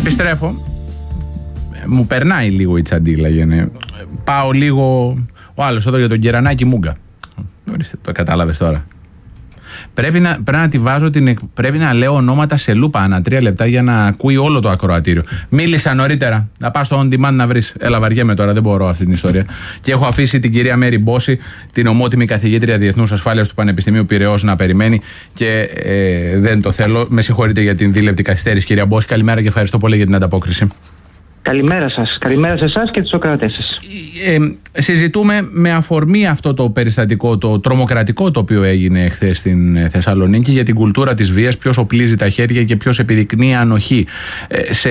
Επιστρέφω. Μου περνάει λίγο η τσαντίλα. Πάω λίγο. Ο άλλος εδώ για τον Κερανάκη Μούγκα. Ορίστε, το κατάλαβες τώρα. Πρέπει να τη βάζω πρέπει να λέω ονόματα σε λούπα ανά 3 λεπτά για να ακούει όλο το ακροατήριο. Μίλησα νωρίτερα. Να πας στο on demand να βρεις. Έλα, βαριέμαι τώρα, δεν μπορώ αυτή την ιστορία. Και έχω αφήσει την κυρία Μέρη Μπόση, την ομότιμη καθηγήτρια Διεθνούς Ασφάλειας του Πανεπιστημίου Πειραιώς, να περιμένει και δεν το θέλω. Με συγχωρείτε για την δίλεπτη καθυστέρηση, κυρία Μπόση. Καλημέρα και ευχαριστώ πολύ για την ανταπόκριση. Καλημέρα σας. Καλημέρα σε εσάς και τους ακροατές σας. Συζητούμε με αφορμή αυτό το περιστατικό, το τρομοκρατικό το οποίο έγινε εχθές στην Θεσσαλονίκη, για την κουλτούρα της βίας, ποιος οπλίζει τα χέρια και ποιος επιδεικνύει ανοχή σε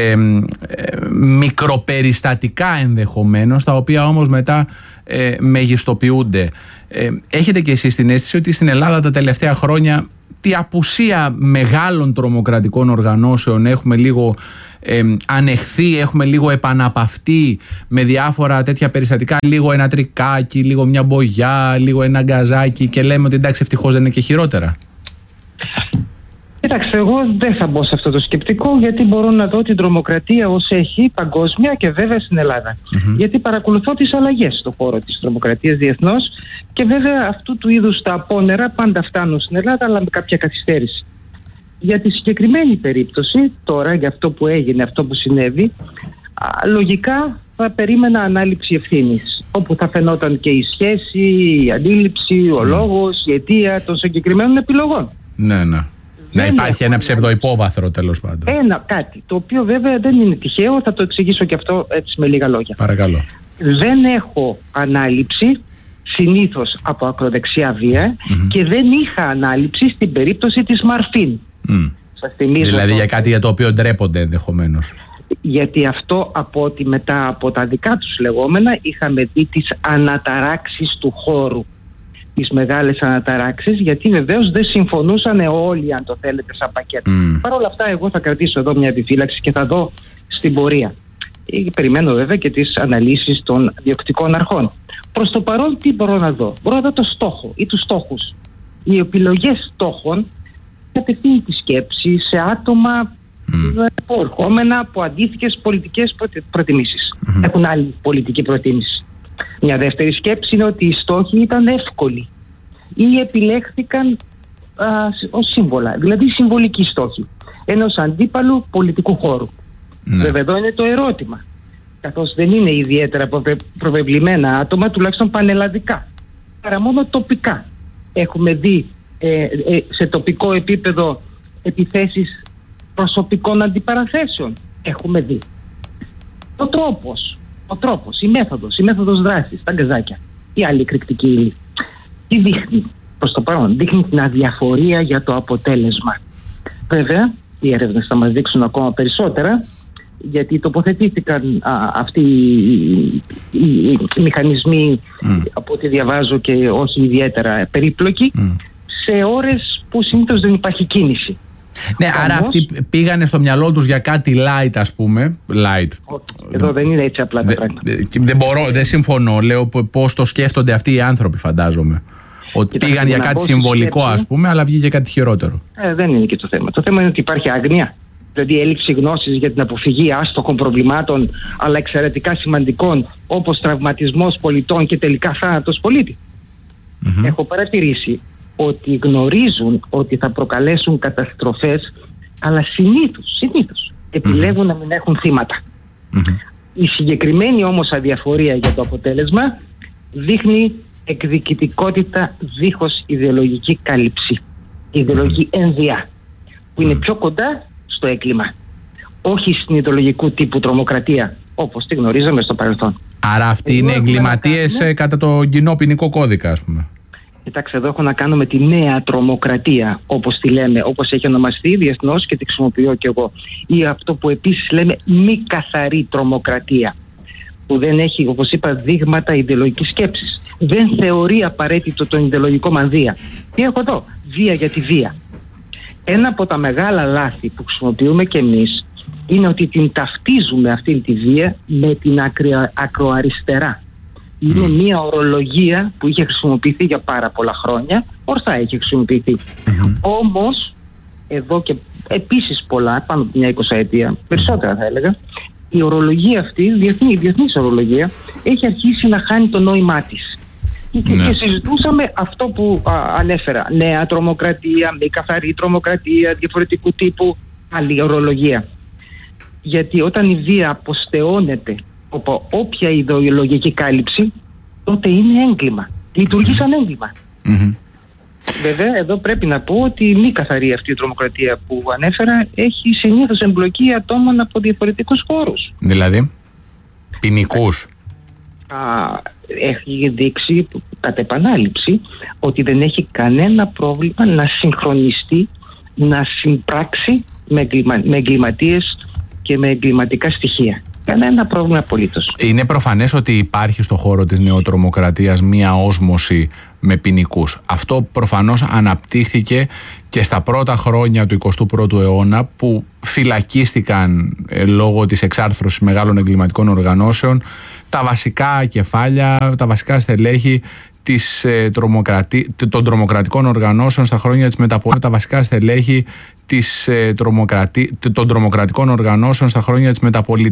μικροπεριστατικά ενδεχομένως, τα οποία όμως μετά μεγιστοποιούνται. Έχετε και εσείς την αίσθηση ότι στην Ελλάδα τα τελευταία χρόνια τη απουσία μεγάλων τρομοκρατικών οργανώσεων έχουμε λίγο ανεχθεί, έχουμε λίγο επαναπαυτεί με διάφορα τέτοια περιστατικά, λίγο ένα τρικάκι, λίγο μια μπογιά, λίγο ένα γκαζάκι, και λέμε ότι εντάξει, ευτυχώς δεν είναι και χειρότερα? Κοιτάξτε, εγώ δεν θα μπω σε αυτό το σκεπτικό, γιατί μπορώ να δω την τρομοκρατία ως έχει παγκόσμια και βέβαια στην Ελλάδα. Γιατί παρακολουθώ τις αλλαγές στον χώρο της τρομοκρατίας διεθνώς, και βέβαια αυτού του είδους τα απόνερα πάντα φτάνουν στην Ελλάδα, αλλά με κάποια καθυστέρηση. Για τη συγκεκριμένη περίπτωση, τώρα για αυτό που έγινε, αυτό που συνέβη, λογικά θα περίμενα ανάληψη ευθύνης, όπου θα φαινόταν και η σχέση, η αντίληψη, ο λόγος, η αιτία των συγκεκριμένων επιλογών. Ναι. Να υπάρχει ένα ψευδοϊπόβαθρο, τέλος πάντων. Κάτι το οποίο βέβαια δεν είναι τυχαίο, θα το εξηγήσω και αυτό έτσι με λίγα λόγια. Παρακαλώ. Δεν έχω ανάληψη συνήθως από ακροδεξιά βία και δεν είχα ανάληψη στην περίπτωση της Μαρφίν. Δηλαδή για κάτι για το οποίο ντρέπονται ενδεχομένως. Γιατί αυτό, από ότι μετά από τα δικά τους λεγόμενα είχαμε δει τις αναταράξεις του χώρου, τις μεγάλες αναταράξεις, γιατί βεβαίως δεν συμφωνούσαν όλοι, αν το θέλετε, σαν πακέτο. Παρ' όλα αυτά, εγώ θα κρατήσω εδώ μια επιφύλαξη και θα δω στην πορεία. Περιμένω βέβαια και τις αναλύσεις των διοκτικών αρχών. Προς το παρόν, τι μπορώ να δω? Μπορώ να δω το στόχο ή τους στόχους. Οι επιλογές στόχων κατευθύνει τη σκέψη σε άτομα προερχόμενα από αντίθετες πολιτικές προτιμήσεις. Έχουν άλλη πολιτική προτίμηση. Μια δεύτερη σκέψη είναι ότι οι στόχοι ήταν εύκολοι ή επιλέχθηκαν ως σύμβολα, δηλαδή συμβολικοί στόχοι ενός αντίπαλου πολιτικού χώρου. Βέβαια εδώ είναι το ερώτημα, καθώς δεν είναι ιδιαίτερα προβεβλημένα άτομα, τουλάχιστον πανελλαδικά, παρά μόνο τοπικά. Έχουμε δει σε τοπικό επίπεδο επιθέσεις προσωπικών αντιπαραθέσεων. Έχουμε δει. Ο τρόπος, η μέθοδος δράσης, τα γκαζάκια, η άλλη εκρηκτική ύλη. Τι δείχνει προς το παρόν? Δείχνει την αδιαφορία για το αποτέλεσμα. Βέβαια, οι έρευνες θα μας δείξουν ακόμα περισσότερα, γιατί τοποθετήθηκαν αυτοί οι μηχανισμοί, από ό,τι διαβάζω και όχι ιδιαίτερα περίπλοκοι, σε ώρες που συνήθως δεν υπάρχει κίνηση. Ναι, άρα αυτοί πήγανε στο μυαλό τους για κάτι light, ας πούμε. Light. Εδώ δεν είναι έτσι απλά τα πράγματα. Δεν συμφωνώ. Λέω πώς το σκέφτονται αυτοί οι άνθρωποι, φαντάζομαι. Ότι πήγαν για κάτι συμβολικό, ας πούμε, αλλά βγήκε κάτι χειρότερο. Δεν είναι και το θέμα. Το θέμα είναι ότι υπάρχει άγνοια. Δηλαδή έλλειψη γνώσης για την αποφυγή άστοχων προβλημάτων, αλλά εξαιρετικά σημαντικών, όπως τραυματισμός πολιτών και τελικά θάνατος πολίτη. Έχω παρατηρήσει ότι γνωρίζουν ότι θα προκαλέσουν καταστροφές, αλλά συνήθως επιλέγουν να μην έχουν θύματα. Η συγκεκριμένη όμως αδιαφορία για το αποτέλεσμα δείχνει εκδικητικότητα δίχως ιδεολογική κάλυψη, ιδεολογική ενδιά, που είναι πιο κοντά στο έγκλημα, όχι στην ιδεολογικού τύπου τρομοκρατία όπως τη γνωρίζαμε στο παρελθόν. Άρα αυτοί είναι εγκληματίες κατά το κοινό ποινικό κώδικα, ας πούμε. Κοιτάξτε, εδώ έχω να κάνω με τη νέα τρομοκρατία, όπως τη λέμε, όπως έχει ονομαστεί διεθνώς και τη χρησιμοποιώ κι εγώ. Ή αυτό που επίσης λέμε μη καθαρή τρομοκρατία, που δεν έχει, όπως είπα, δείγματα ιδεολογικής σκέψης. Δεν θεωρεί απαραίτητο τον ιδεολογικό μανδύα. Τι έχω εδώ? Βία για τη βία. Ένα από τα μεγάλα λάθη που χρησιμοποιούμε κι εμείς είναι ότι την ταυτίζουμε αυτή τη βία με την ακροαριστερά. Είναι μια ορολογία που είχε χρησιμοποιηθεί για πάρα πολλά χρόνια, ορθά είχε χρησιμοποιηθεί. Όμως, εδώ και επίσης πολλά, πάνω από μια 20ετία, περισσότερα θα έλεγα, η ορολογία αυτή, η διεθνής ορολογία, έχει αρχίσει να χάνει το νόημά της. Και συζητούσαμε αυτό που ανέφερα. Νέα τρομοκρατία, μη καθαρή τρομοκρατία, διαφορετικού τύπου, άλλη ορολογία. Γιατί όταν η βία αποστεώνεται από όποια ιδεολογική κάλυψη, τότε είναι έγκλημα. Λειτουργεί σαν έγκλημα. Βέβαια, εδώ πρέπει να πω ότι η μη καθαρή αυτή η τρομοκρατία που ανέφερα έχει συνήθως εμπλοκή ατόμων από διαφορετικούς χώρους. Δηλαδή, ποινικούς. Έχει δείξει κατ' επανάληψη ότι δεν έχει κανένα πρόβλημα να συγχρονιστεί, να συμπράξει με εγκληματίες και με εγκληματικά στοιχεία. Κανένα πρόβλημα απολύτως. Είναι προφανές ότι υπάρχει στο χώρο της νεοτρομοκρατίας μία όσμωση με ποινικούς. Αυτό προφανώς αναπτύχθηκε και στα πρώτα χρόνια του 21ου αιώνα, που φυλακίστηκαν λόγω της εξάρθρωσης μεγάλων εγκληματικών οργανώσεων τα βασικά κεφάλια, τα βασικά στελέχη των τρομοκρατικών οργανώσεων στα χρόνια της μεταπολίτευσης, τα βασικά στελέχη των τρομοκρατικών οργανώσεων στα χρόνια της μεταπολίτευσης.